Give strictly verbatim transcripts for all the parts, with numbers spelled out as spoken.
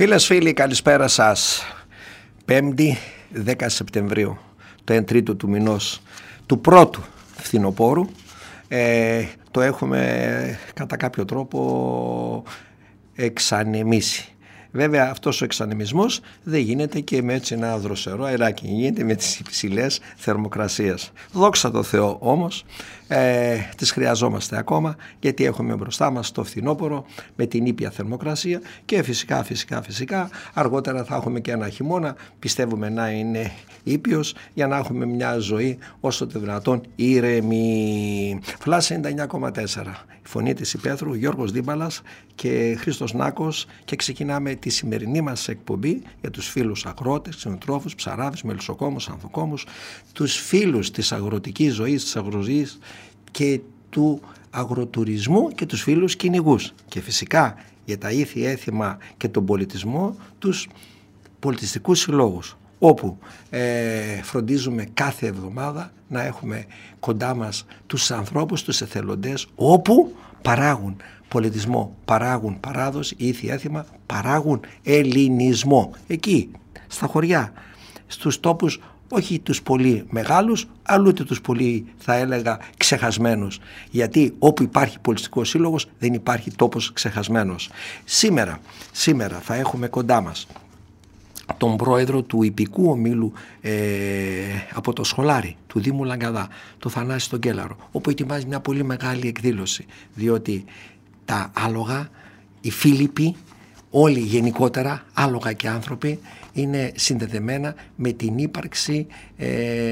Φίλες, φίλοι, καλησπέρα σας. Πέμπτη, δέκα Σεπτεμβρίου, το εν τρίτο του μηνός του πρώτου φθινοπόρου. Ε, το έχουμε κατά κάποιο τρόπο εξανεμίσει. Βέβαια αυτός ο εξανεμισμός δεν γίνεται και με έτσι ένα δροσερό αεράκι, γίνεται με τις υψηλές θερμοκρασίες. Δόξα τω Θεώ όμως, ε, τις χρειαζόμαστε ακόμα, γιατί έχουμε μπροστά μας το φθινόπωρο με την ήπια θερμοκρασία και φυσικά φυσικά φυσικά αργότερα θα έχουμε και ένα χειμώνα, πιστεύουμε να είναι ήπιος, για να έχουμε μια ζωή όσο το δυνατόν ήρεμη. Φλάς ενενήντα εννιά κόμμα τέσσερα, η φωνή της Υπέθρου, Γιώργος Δίμπαλας και Χρήστος Νάκος, και ξεκινάμε τη σημερινή μας εκπομπή για τους φίλους αγρότες, ξενοτρόφους, ψαράδες, μελισσοκόμους, ανθοκόμους, τους φίλους της αγροτικής ζωής, της αγροζωής και του αγροτουρισμού και τους φίλους κυνηγούς, και φυσικά για τα ήθη έθιμα και τον πολιτισμό τους πολιτιστικούς συλλόγους, όπου ε, φροντίζουμε κάθε εβδομάδα να έχουμε κοντά μας τους ανθρώπους, τους εθελοντές, όπου παράγουν πολιτισμό, παράγουν παράδοση, ήθη έθιμα, παράγουν ελληνισμό. Εκεί, στα χωριά, στους τόπους, όχι τους πολύ μεγάλους, αλλά ούτε τους πολύ, θα έλεγα, ξεχασμένους. Γιατί όπου υπάρχει πολιτιστικός σύλλογος δεν υπάρχει τόπος ξεχασμένος. Σήμερα, σήμερα θα έχουμε κοντά μας τον πρόεδρο του Ιππικού Ομίλου ε, από το Σχολάρι του Δήμου Λαγκαδά, το Θανάση τον Κέλαρο, όπου ετοιμάζει μια πολύ μεγάλη εκδήλωση, διότι τα άλογα, οι Φίλιπποι, όλοι γενικότερα, άλογα και άνθρωποι, είναι συνδεδεμένα με την ύπαρξη ε,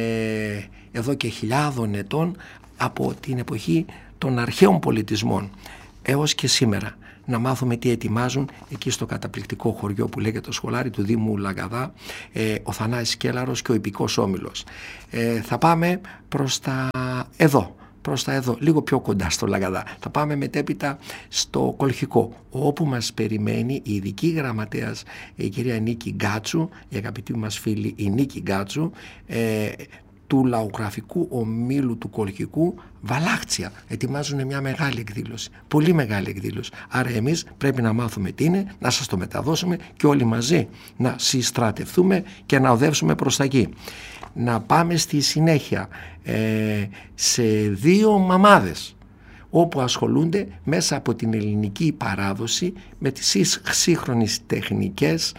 εδώ και χιλιάδων ετών, από την εποχή των αρχαίων πολιτισμών έως και σήμερα. Να μάθουμε τι ετοιμάζουν εκεί στο καταπληκτικό χωριό που λέγεται το Σχολάρι του Δήμου Λαγκαδά, ε, ο Θανάσης Κέλαρος και ο Ιππικός Όμιλος. Ε, θα πάμε προς τα εδώ, προς τα εδώ, λίγο πιο κοντά στο Λαγκαδά. Θα πάμε μετέπειτα στο Κολχικό, όπου μας περιμένει η ειδική γραμματέας, η κυρία Νίκη Γκάτσου, η αγαπητή μας φίλη η Νίκη Γκάτσου, ε, του Λαογραφικού Ομίλου του Κολχικού, Βαλάχτσια. Ετοιμάζουν μια μεγάλη εκδήλωση, πολύ μεγάλη εκδήλωση. Άρα εμείς πρέπει να μάθουμε τι είναι, να σας το μεταδώσουμε και όλοι μαζί να συστρατευτούμε και να οδεύσουμε προς τα εκεί. Να πάμε στη συνέχεια ε, σε δύο μαμάδες, όπου ασχολούνται μέσα από την ελληνική παράδοση με τις σύγχρονες τεχνικές,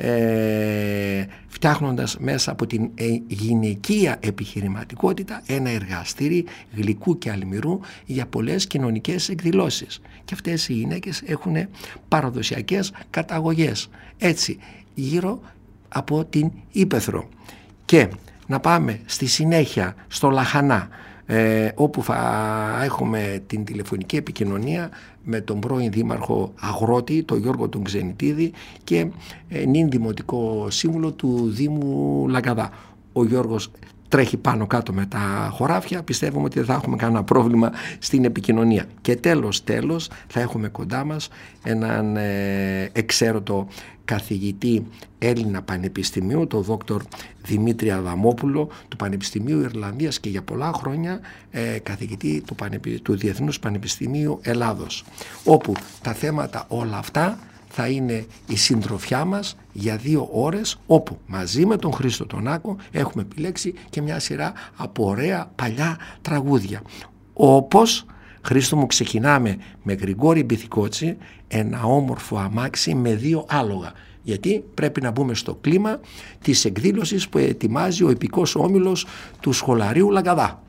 ε, φτιάχνοντας μέσα από την γυναικεία επιχειρηματικότητα ένα εργαστήρι γλυκού και αλμυρού για πολλές κοινωνικές εκδηλώσεις. Και αυτές οι γυναίκες έχουν παραδοσιακές καταγωγές, έτσι, γύρω από την Ήπεθρο. Και να πάμε στη συνέχεια στο Λαχανά, Ε, όπου θα έχουμε την τηλεφωνική επικοινωνία με τον πρώην δήμαρχο Αγρότη, τον Γιώργο τον Ξενιτίδη, και ε, νυν δημοτικό σύμβουλο του Δήμου Λαγκαδά. Ο Γιώργος τρέχει πάνω κάτω με τα χωράφια, πιστεύουμε ότι δεν θα έχουμε κανένα πρόβλημα στην επικοινωνία. Και τέλος τέλος θα έχουμε κοντά μας έναν ε, εξαίρετο καθηγητή Έλληνα Πανεπιστημίου, τον δόκτωρ Δημήτρη Αδαμόπουλο του Πανεπιστημίου Ιρλανδίας και για πολλά χρόνια ε, καθηγητή του, Πανεπι... του Διεθνούς Πανεπιστημίου Ελλάδος, όπου τα θέματα όλα αυτά θα είναι η συντροφιά μας για δύο ώρες, όπου μαζί με τον Χρήστο τον Άκο έχουμε επιλέξει και μια σειρά από ωραία παλιά τραγούδια. Όπως, Χρήστο μου, ξεκινάμε με Γρηγόρη Μπιθικότσι, ένα όμορφο αμάξι με δύο άλογα, γιατί πρέπει να μπούμε στο κλίμα της εκδήλωσης που ετοιμάζει ο Ιππικός Όμιλος του Σχολαρίου Λαγκαδά.